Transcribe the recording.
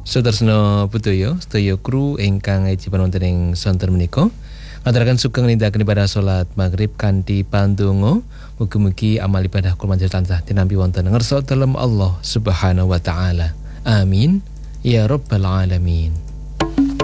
Sutresna budaya sedaya kru ingkang ejiban wonten ing sonten menika ngaturaken sugeng nindakaken ibadah salat maghrib kanthi pandonga mugi-mugi amal ibadah kula panjenengan tansah tinampi wonten ngersa dalem Allah Subhanahu wa taala. Amin ya rabbal alamin.